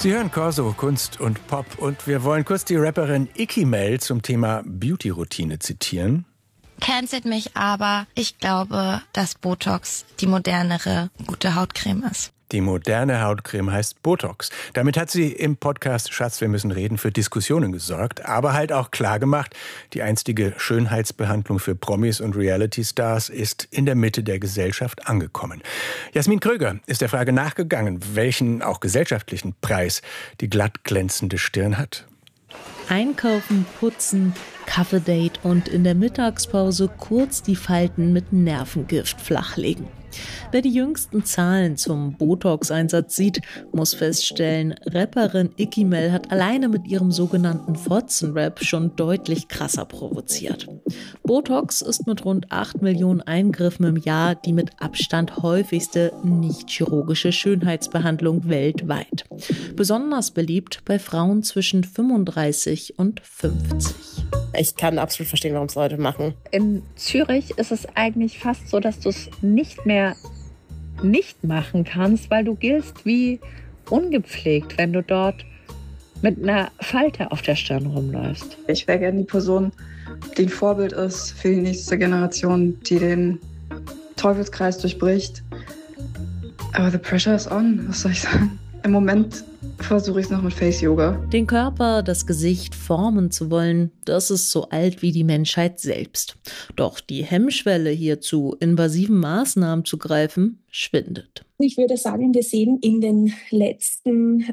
Sie hören Corso, Kunst und Pop und wir wollen kurz die Rapperin Ikimel zum Thema Beauty-Routine zitieren. Cancelt mich, aber ich glaube, dass Botox die modernere, gute Hautcreme ist. Die moderne Hautcreme heißt Botox. Damit hat sie im Podcast Schatz, wir müssen reden für Diskussionen gesorgt, aber halt auch klargemacht, die einstige Schönheitsbehandlung für Promis und Reality-Stars ist in der Mitte der Gesellschaft angekommen. Jasmin Kröger ist der Frage nachgegangen, welchen auch gesellschaftlichen Preis die glatt glänzende Stirn hat. Einkaufen, putzen, Kaffeedate und in der Mittagspause kurz die Falten mit Nervengift flachlegen. Wer die jüngsten Zahlen zum Botox-Einsatz sieht, muss feststellen, Rapperin Ikimel hat alleine mit ihrem sogenannten Fotzenrap schon deutlich krasser provoziert. Botox ist mit rund 8 Millionen Eingriffen im Jahr die mit Abstand häufigste nicht-chirurgische Schönheitsbehandlung weltweit. Besonders beliebt bei Frauen zwischen 35 und 50. Ich kann absolut verstehen, warum es Leute machen. In Zürich ist es eigentlich fast so, dass du es nicht mehr nicht machen kannst, weil du giltst wie ungepflegt, wenn du dort mit einer Falte auf der Stirn rumläufst. Ich wäre gerne die Person, die ein Vorbild ist für die nächste Generation, die den Teufelskreis durchbricht. Aber the pressure is on, was soll ich sagen? Im Moment versuche ich es noch mit Face-Yoga. Den Körper, das Gesicht formen zu wollen, das ist so alt wie die Menschheit selbst. Doch die Hemmschwelle, hier zu invasiven Maßnahmen zu greifen, schwindet. Ich würde sagen, wir sehen in den letzten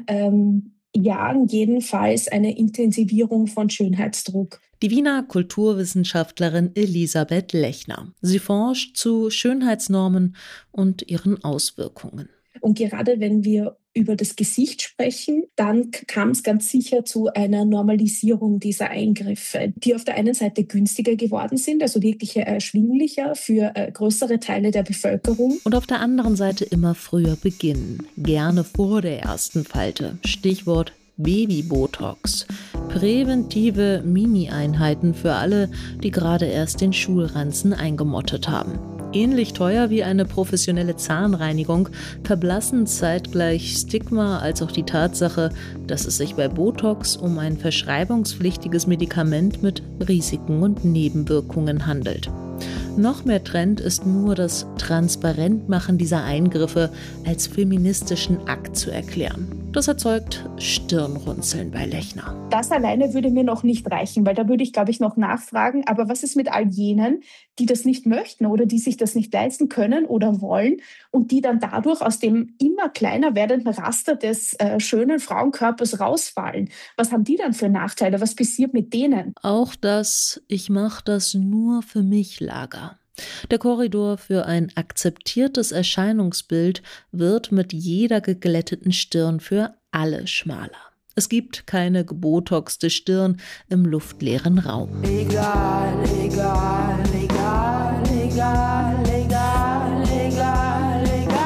Jahren jedenfalls eine Intensivierung von Schönheitsdruck. Die Wiener Kulturwissenschaftlerin Elisabeth Lechner. Sie forscht zu Schönheitsnormen und ihren Auswirkungen. Und gerade wenn wir über das Gesicht sprechen, dann kam es ganz sicher zu einer Normalisierung dieser Eingriffe, die auf der einen Seite günstiger geworden sind, also wirklich erschwinglicher für größere Teile der Bevölkerung. Und auf der anderen Seite immer früher beginnen, gerne vor der ersten Falte. Stichwort Baby-Botox. Präventive Mini-Einheiten für alle, die gerade erst den Schulranzen eingemottet haben. Ähnlich teuer wie eine professionelle Zahnreinigung verblassen zeitgleich Stigma als auch die Tatsache, dass es sich bei Botox um ein verschreibungspflichtiges Medikament mit Risiken und Nebenwirkungen handelt. Noch mehr Trend ist nur das Transparentmachen dieser Eingriffe als feministischen Akt zu erklären. Das erzeugt Stirnrunzeln bei Lechner. Das alleine würde mir noch nicht reichen, weil da würde ich, glaube ich, noch nachfragen. Aber was ist mit all jenen, die das nicht möchten oder die sich das nicht leisten können oder wollen und die dann dadurch aus dem immer kleiner werdenden Raster des schönen Frauenkörpers rausfallen? Was haben die dann für Nachteile? Was passiert mit denen? Auch das "Ich mache das nur für mich" Lager. Der Korridor für ein akzeptiertes Erscheinungsbild wird mit jeder geglätteten Stirn für alle schmaler. Es gibt keine gebotoxte Stirn im luftleeren Raum. Egal, egal, egal, egal, egal, egal,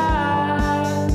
egal.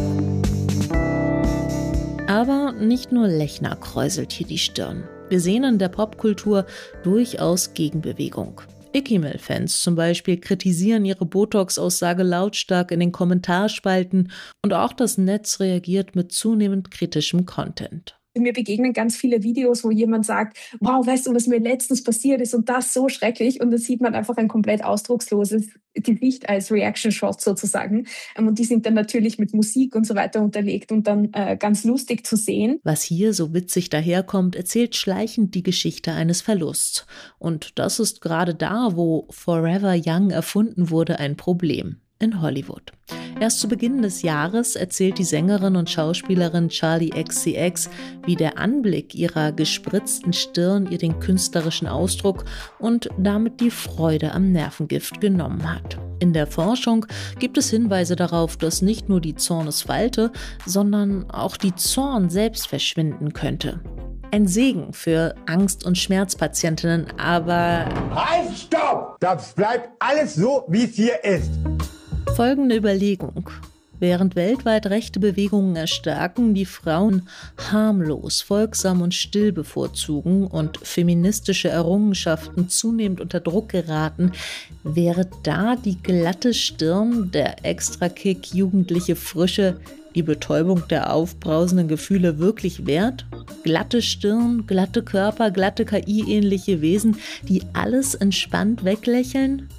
Aber nicht nur Lechner kräuselt hier die Stirn. Wir sehen in der Popkultur durchaus Gegenbewegung. Ikimel-Fans zum Beispiel kritisieren ihre Botox-Aussage lautstark in den Kommentarspalten und auch das Netz reagiert mit zunehmend kritischem Content. Mir begegnen ganz viele Videos, wo jemand sagt, wow, weißt du, was mir letztens passiert ist und das so schrecklich. Und dann sieht man einfach ein komplett ausdrucksloses Gesicht als Reaction-Shot sozusagen. Und die sind dann natürlich mit Musik und so weiter unterlegt und dann ganz lustig zu sehen. Was hier so witzig daherkommt, erzählt schleichend die Geschichte eines Verlusts. Und das ist gerade da, wo Forever Young erfunden wurde, ein Problem. In Hollywood. Erst zu Beginn des Jahres erzählt die Sängerin und Schauspielerin Charli XCX, wie der Anblick ihrer gespritzten Stirn ihr den künstlerischen Ausdruck und damit die Freude am Nervengift genommen hat. In der Forschung gibt es Hinweise darauf, dass nicht nur die Zornesfalte, sondern auch die Zorn selbst verschwinden könnte. Ein Segen für Angst- und Schmerzpatientinnen, aber... Halt, stopp! Das bleibt alles so, wie es hier ist. Folgende Überlegung. Während weltweit rechte Bewegungen erstarken, die Frauen harmlos, folgsam und still bevorzugen und feministische Errungenschaften zunehmend unter Druck geraten, wäre da die glatte Stirn, der Extrakick, jugendliche Frische, die Betäubung der aufbrausenden Gefühle wirklich wert? Glatte Stirn, glatte Körper, glatte KI-ähnliche Wesen, die alles entspannt weglächeln?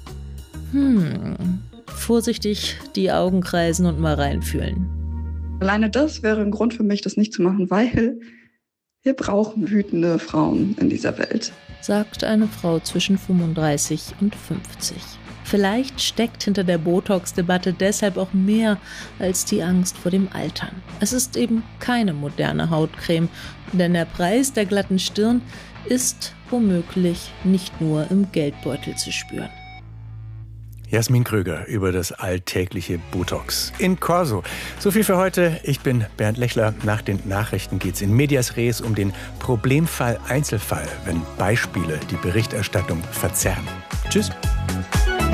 Vorsichtig die Augen kreisen und mal reinfühlen. Alleine das wäre ein Grund für mich, das nicht zu machen, weil wir brauchen wütende Frauen in dieser Welt, sagt eine Frau zwischen 35 und 50. Vielleicht steckt hinter der Botox-Debatte deshalb auch mehr als die Angst vor dem Altern. Es ist eben keine moderne Hautcreme, denn der Preis der glatten Stirn ist womöglich nicht nur im Geldbeutel zu spüren. Jasmin Kröger über das alltägliche Botox in Corso. So viel für heute. Ich bin Bernd Lechler. Nach den Nachrichten geht's in Medias Res um den Problemfall Einzelfall, wenn Beispiele die Berichterstattung verzerren. Tschüss.